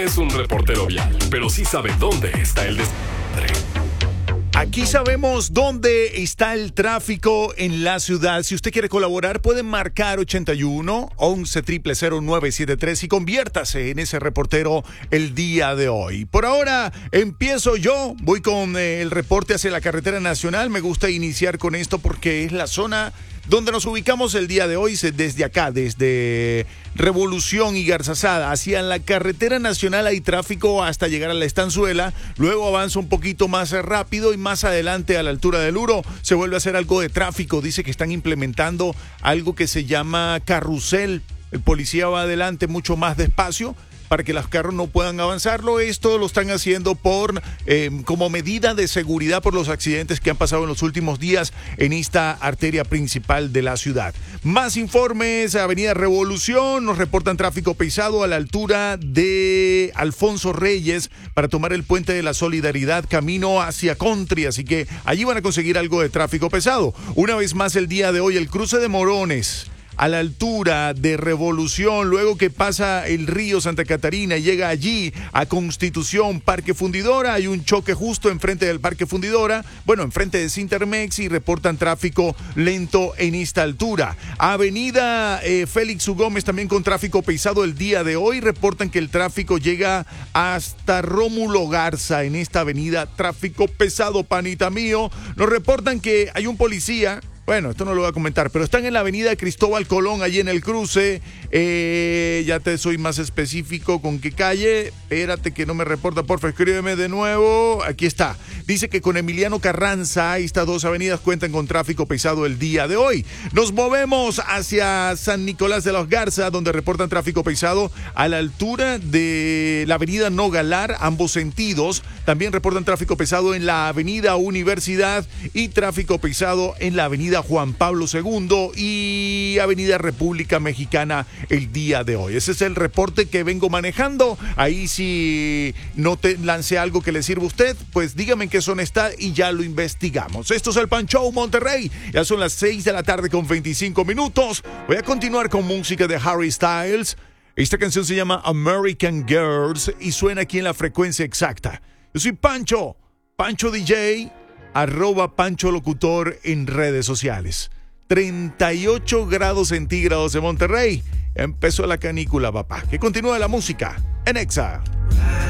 es un reportero vial, pero sí sabe dónde está el desmadre. Aquí sabemos dónde está el tráfico en la ciudad. Si usted quiere colaborar, pueden marcar 81 11 000 973 y conviértase en ese reportero el día de hoy. Por ahora, empiezo yo. Voy con el reporte hacia la carretera nacional. Me gusta iniciar con esto porque es la zona donde nos ubicamos el día de hoy, desde acá, desde Revolución y Garzazada. Hacia la carretera nacional hay tráfico hasta llegar a la Estanzuela, luego avanza un poquito más rápido y más adelante a la altura del Uro se vuelve a hacer algo de tráfico. Dice que están implementando algo que se llama carrusel. El policía va adelante mucho más despacio para que los carros no puedan avanzarlo. Esto lo están haciendo como medida de seguridad por los accidentes que han pasado en los últimos días en esta arteria principal de la ciudad. Más informes, Avenida Revolución, nos reportan tráfico pesado a la altura de Alfonso Reyes para tomar el Puente de la Solidaridad camino hacia Country, así que allí van a conseguir algo de tráfico pesado. Una vez más el día de hoy, el cruce de Morones a la altura de Revolución, luego que pasa el río Santa Catarina y llega allí a Constitución, Parque Fundidora, hay un choque justo enfrente del Parque Fundidora, enfrente de Cintermex, y reportan tráfico lento en esta altura. Avenida Félix U. Gómez también con tráfico pesado el día de hoy, reportan que el tráfico llega hasta Rómulo Garza en esta avenida, tráfico pesado, panita mío. Nos reportan que hay un policía. Esto no lo voy a comentar, pero están en la avenida Cristóbal Colón, allí en el cruce. Ya te soy más específico con qué calle. Espérate que no me reporta, porfa, escríbeme de nuevo. Aquí está. Dice que con Emiliano Carranza, estas dos avenidas cuentan con tráfico pesado el día de hoy. Nos movemos hacia San Nicolás de los Garza, donde reportan tráfico pesado a la altura de la avenida Nogalar, ambos sentidos. También reportan tráfico pesado en la avenida Universidad y tráfico pesado en la avenida Juan Pablo II y avenida República Mexicana el día de hoy. Ese es el reporte que vengo manejando. Ahí si no te lancé algo que le sirva a usted, pues dígame en qué zona está y ya lo investigamos. Esto es el Pan Show Monterrey. Ya son las 6 de la tarde con 25 minutos. Voy a continuar con música de Harry Styles. Esta canción se llama American Girls y suena aquí en la frecuencia exacta. Yo soy Pancho DJ, @Pancho Locutor en redes sociales. 38 grados centígrados en Monterrey. Empezó la canícula, papá. Que continúe la música en Exa.